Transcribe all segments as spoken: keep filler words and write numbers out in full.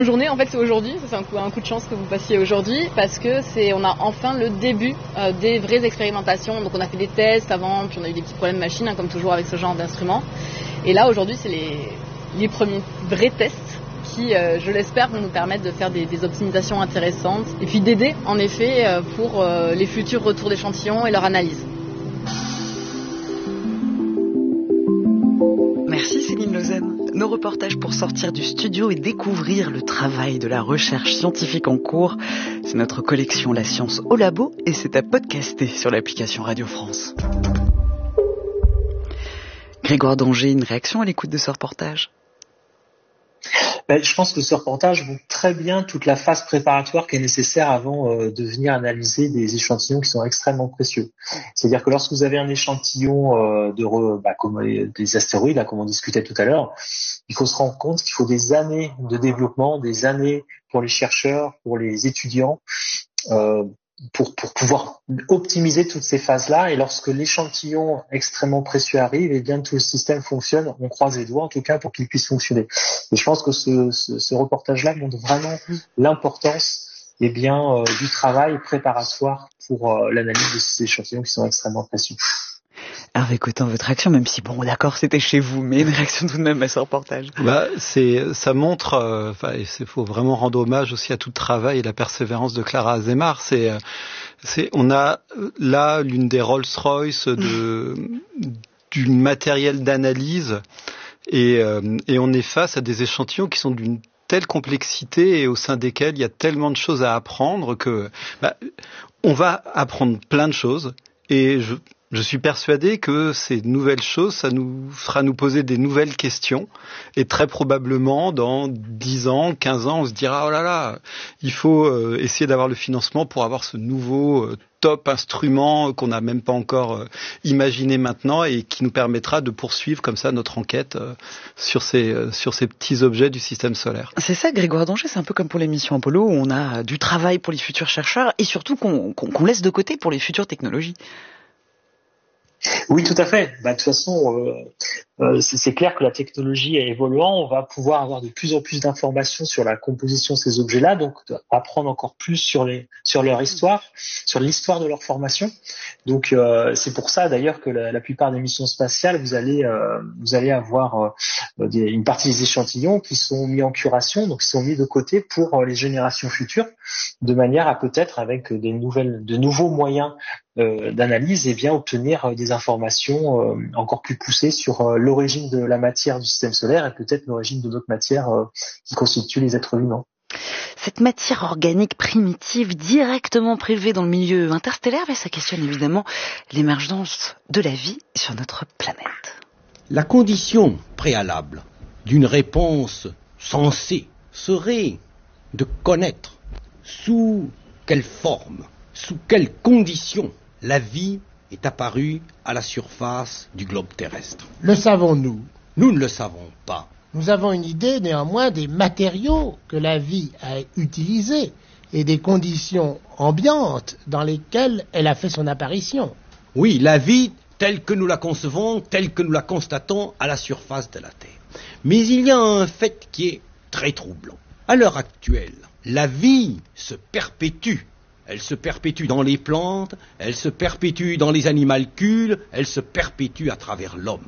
Journée, en fait, c'est aujourd'hui. C'est un coup, un coup de chance que vous passiez aujourd'hui parce que c'est, on a enfin le début euh, des vraies expérimentations. Donc, on a fait des tests avant, puis on a eu des petits problèmes machines, hein, comme toujours avec ce genre d'instruments. Et là, aujourd'hui, c'est les, les premiers vrais tests qui, euh, je l'espère, vont nous permettre de faire des, des optimisations intéressantes et puis d'aider, en effet, euh, pour euh, les futurs retours d'échantillons et leur analyse. Merci Céline Lausanne. Nos reportages pour sortir du studio et découvrir le travail de la recherche scientifique en cours, c'est notre collection La Science au Labo et c'est à podcaster sur l'application Radio France. Grégoire Danger, une réaction à l'écoute de ce reportage ? Ben, je pense que ce reportage montre très bien toute la phase préparatoire qui est nécessaire avant euh, de venir analyser des échantillons qui sont extrêmement précieux. C'est-à-dire que lorsque vous avez un échantillon euh, de re, bah, comme des astéroïdes, là, comme on discutait tout à l'heure, il faut se rendre compte qu'il faut des années de développement, des années pour les chercheurs, pour les étudiants, euh, pour pour pouvoir optimiser toutes ces phases-là. Et lorsque l'échantillon extrêmement précieux arrive, et bien tout le système fonctionne. On croise les doigts, en tout cas, pour qu'il puisse fonctionner. Et je pense que ce, ce, ce reportage-là montre vraiment l'importance, eh bien, euh, du travail préparatoire pour euh, l'analyse de ces échantillons qui sont extrêmement précieux. Hervé Cotin, votre réaction, même si bon, d'accord, c'était chez vous, mais une réaction tout de même à ce reportage. Bah, c'est, ça montre, euh, enfin, il faut vraiment rendre hommage aussi à tout le travail et la persévérance de Clara Azemar. C'est, c'est, on a là l'une des Rolls-Royce de du matériel d'analyse et, euh, et on est face à des échantillons qui sont d'une telle complexité et au sein desquels il y a tellement de choses à apprendre que bah, on va apprendre plein de choses et je Je suis persuadé que ces nouvelles choses, ça nous fera nous poser des nouvelles questions. Et très probablement, dans dix ans, quinze ans, on se dira, oh là là, il faut euh, essayer d'avoir le financement pour avoir ce nouveau euh, top instrument qu'on n'a même pas encore euh, imaginé maintenant et qui nous permettra de poursuivre comme ça notre enquête euh, sur ces, euh, sur ces petits objets du système solaire. C'est ça, Grégoire Danger, c'est un peu comme pour les missions Apollo, où on a du travail pour les futurs chercheurs et surtout qu'on, qu'on, qu'on laisse de côté pour les futures technologies. Oui, tout à fait. Bah, de toute façon, euh, euh, c'est, c'est clair que la technologie est évoluant. On va pouvoir avoir de plus en plus d'informations sur la composition de ces objets-là, donc apprendre encore plus sur les sur leur histoire, sur l'histoire de leur formation. Donc, euh, c'est pour ça d'ailleurs que la, la plupart des missions spatiales, vous allez euh, vous allez avoir euh, des, une partie des échantillons qui sont mis en curation, donc qui sont mis de côté pour euh, les générations futures, de manière à peut-être avec des nouvelles, de nouveaux moyens Euh, d'analyse et bien obtenir euh, des informations euh, encore plus poussées sur euh, l'origine de la matière du système solaire et peut-être l'origine de d'autres matières euh, qui constituent les êtres humains. Cette matière organique primitive directement prélevée dans le milieu interstellaire, mais ça questionne évidemment l'émergence de la vie sur notre planète. La condition préalable d'une réponse sensée serait de connaître sous quelle forme, sous quelles conditions la vie est apparue à la surface du globe terrestre. Le savons-nous ? Nous ne le savons pas. Nous avons une idée néanmoins des matériaux que la vie a utilisés et des conditions ambiantes dans lesquelles elle a fait son apparition. Oui, la vie telle que nous la concevons, telle que nous la constatons à la surface de la Terre. Mais il y a un fait qui est très troublant. À l'heure actuelle, la vie se perpétue. Elle se perpétue dans les plantes, elle se perpétue dans les animalcules, elle se perpétue à travers l'homme.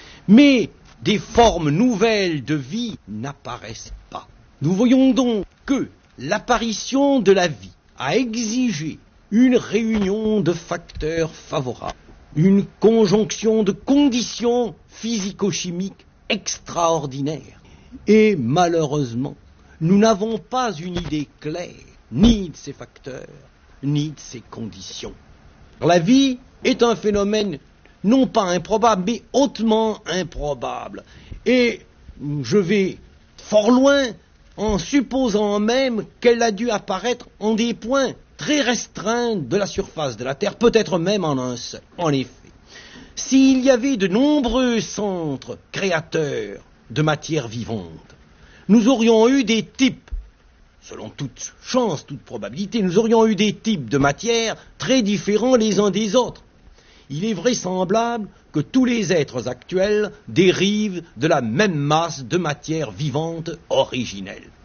Mais des formes nouvelles de vie n'apparaissent pas. Nous voyons donc que l'apparition de la vie a exigé une réunion de facteurs favorables, une conjonction de conditions physico-chimiques extraordinaires. Et malheureusement, nous n'avons pas une idée claire ni de ces facteurs, ni de ces conditions. La vie est un phénomène non pas improbable, mais hautement improbable. Et je vais fort loin en supposant même qu'elle a dû apparaître en des points très restreints de la surface de la Terre, peut-être même en un seul. En effet, s'il y avait de nombreux centres créateurs de matière vivante, nous aurions eu des types, selon toute chance, toute probabilité, nous aurions eu des types de matière très différents les uns des autres. Il est vraisemblable que tous les êtres actuels dérivent de la même masse de matière vivante originelle.